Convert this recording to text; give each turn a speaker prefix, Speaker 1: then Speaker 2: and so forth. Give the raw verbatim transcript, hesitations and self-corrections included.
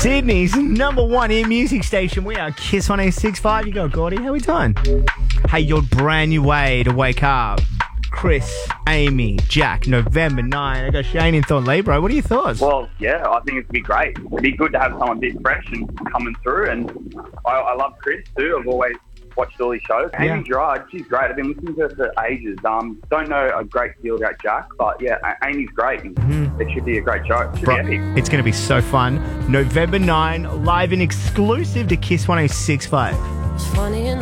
Speaker 1: Sydney's number one in music station. We are Kiss one oh six point five. You go, Gordy. How we doing? Hey, your brand new way to wake up. Chris, Amy, Jack, November ninth. I got Shane in Thornley, bro. What are your thoughts?
Speaker 2: Well, yeah, I think it'd be great. It'd be good to have someone a bit fresh and coming through. And I, I love Chris too. I've always watched all his shows.
Speaker 1: Yeah.
Speaker 2: Amy Gerard, she's great. I've been listening to her for ages. Um, don't know a great deal about Jack, but yeah, A- Amy's great. Mm-hmm. It should be a great show. It should
Speaker 1: Bro,
Speaker 2: be epic.
Speaker 1: it's going to be so fun. November ninth, live and exclusive to Kiss one oh six point five.
Speaker 3: Funny enough.